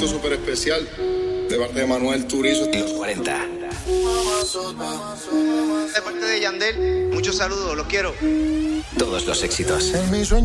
saludito súper especial de parte de Manuel Turizo. Los 40. De parte de Yandel, muchos saludos, los quiero. Todos los éxitos. En mi sueño